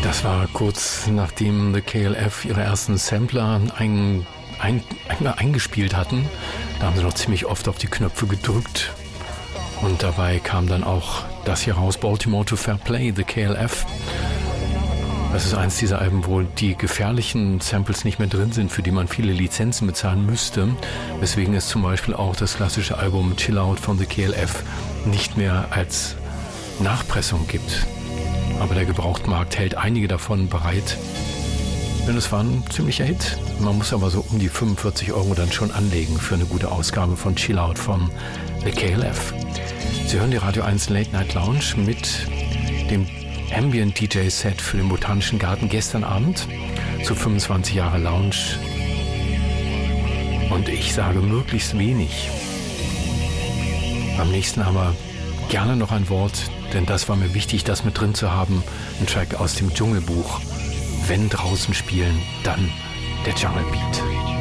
Das war kurz nachdem The KLF ihre ersten Sampler eingespielt hatten. Da haben sie noch ziemlich oft auf die Knöpfe gedrückt. Und dabei kam dann auch das hier raus, Baltimore to Fair Play, The KLF. Das ist eins dieser Alben, wo die gefährlichen Samples nicht mehr drin sind, für die man viele Lizenzen bezahlen müsste. Weswegen es zum Beispiel auch das klassische Album Chill Out von The KLF nicht mehr als Nachpressung gibt. Aber der Gebrauchtmarkt hält einige davon bereit. Denn es war ein ziemlicher Hit. Man muss aber so um die 45 € dann schon anlegen für eine gute Ausgabe von Chill Out von The KLF. Sie hören die Radio 1 Late Night Lounge mit dem Ambient DJ Set für den Botanischen Garten gestern Abend zu 25 Jahre Lounge. Und ich sage möglichst wenig. Am nächsten aber gerne noch ein Wort, denn das war mir wichtig, das mit drin zu haben. Ein Track aus dem Dschungelbuch. Wenn draußen spielen, dann der Jungle Beat.